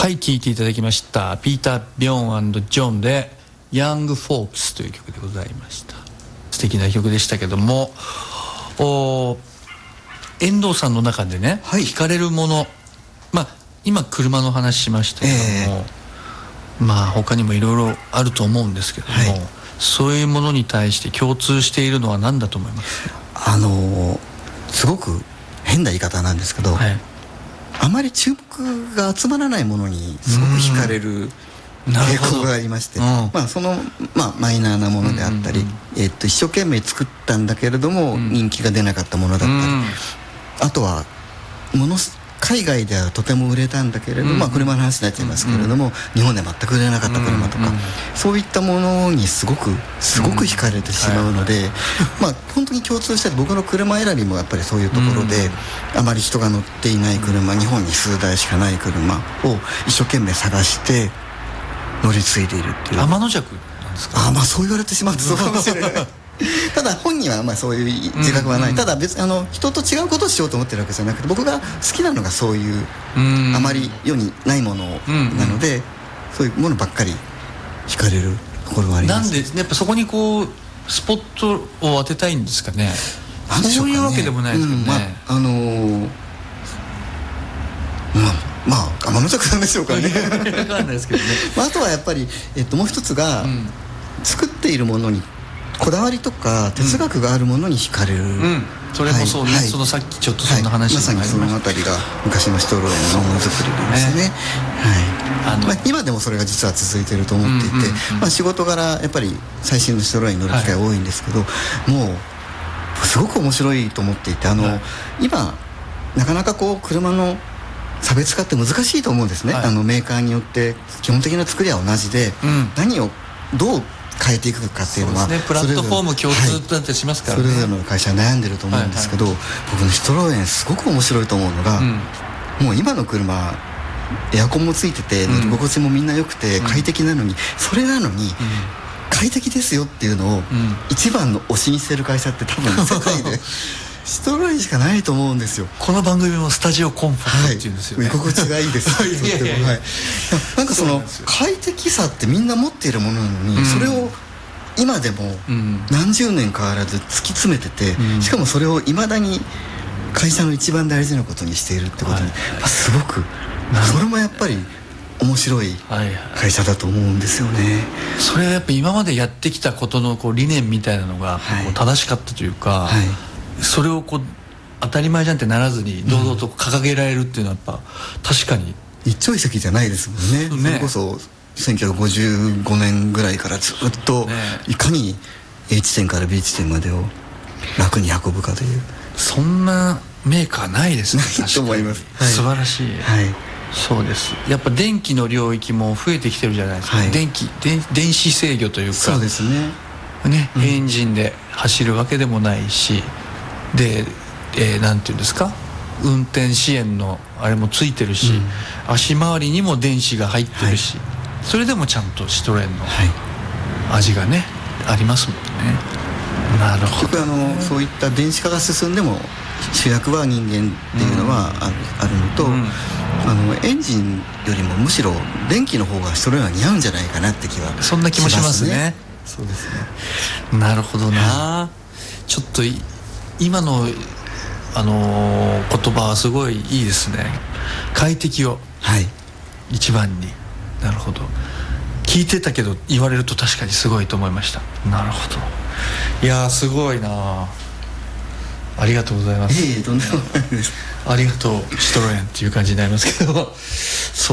はい、聴いていただきましたピーター・ビョン&ジョンでヤング・フォークスという曲でございました。素敵な曲でしたけども、遠藤さんの中でね、 はい、 惹かれるもの、今車の話しましたけども、他にもいろいろあると思うんですけども、はい、そういうものに対して共通しているのは何だと思います？ すごく変な言い方なんですけど、はい、あまり注目が集まらないものにすごく惹かれる傾向がありまして、マイナーなものであったり、一生懸命作ったんだけれども、人気が出なかったものだったり、あとは海外ではとても売れたんだけれども、車の話になっちゃいますけれども、日本では全く売れなかった車とか、そういったものにすごく惹かれてしまうので、本当に共通して僕の車選びもやっぱりそういうところで、あまり人が乗っていない車、日本に数台しかない車を一生懸命探して乗り継いでいるっていう。 天の弱なんですか？ そう言われてしまうとそうかもしれないただ本人はそういう自覚はない、ただ別に人と違うことをしようと思ってるわけじゃなくて、僕が好きなのがそういうあまり世にないものなので、そういうものばっかり惹かれるところがあります。 なんでやっぱそこにスポットを当てたいんですかね？そういうわけでもないですけどね。天の弱なんでしょうかね分かんないですけどねあとはやっぱり、もう一つが、作っているものにこだわりとか哲学があるものに惹かれる、 それもそうね、そのさっきちょっとそんな話まさにそのあたりが昔のシトロエンのものづくりですね。今でもそれが実は続いていると思っていて、仕事柄やっぱり最新のシトロエンに乗る機会多いんですけど、もうすごく面白いと思っていて、今なかなか車の差別化って難しいと思うんですね。メーカーによって基本的な作りは同じで、何をどう変えていくかっていうのは、 プラットフォーム共通だってしますからね。 それぞれの会社は悩んでると思うんですけど、僕のシトロエンすごく面白いと思うのが、もう今の車エアコンもついてて乗り心地もみんな良くて快適なのに、それなのに快適ですよっていうのを一番の推しにしてる会社って多分世界でシトロエンしかないと思うんですよ。 この番組もスタジオコンフォートっていうんですよね。 居心地がいいですなんかその快適さってみんな持っているものなのに、それを今でも何十年変わらず突き詰めてて、しかもそれをいまだに会社の一番大事なことにしているってことに、すごくそれもやっぱり面白い会社だと思うんですよね。 それはやっぱ今までやってきたことの理念みたいなのが正しかったというか、それを当たり前じゃんってならずに堂々と掲げられるっていうのはやっぱ確かに一朝一夕じゃないですもんね。それこそ1955年ぐらいからずっといかに A 地点から B 地点までを楽に運ぶかという、 そんなメーカーないですね。 ないと思います。 素晴らしい。そうです。やっぱ電気の領域も増えてきてるじゃないですか。電子制御というか、 そうですね。 エンジンで走るわけでもないし、で、なんていうんですか、運転支援のあれもついてるし、足回りにも電子が入ってるし、それでもちゃんとシトロエンの味がね、ありますもんね。なるほど。 そういった電子化が進んでも主役は人間っていうのはあるのと、エンジンよりもむしろ電気の方がシトロエンは似合うんじゃないかなって気はしますね。 そんな気もしますね。 そうですね。 なるほどな。ちょっと今の言葉はすごいいいですね。快適を一番に。なるほど。聞いてたけど言われると確かにすごいと思いました。なるほど。いやーすごいな。ありがとうございます。 とんでもないです。 ありがとうシトロエンっていう感じになりますけど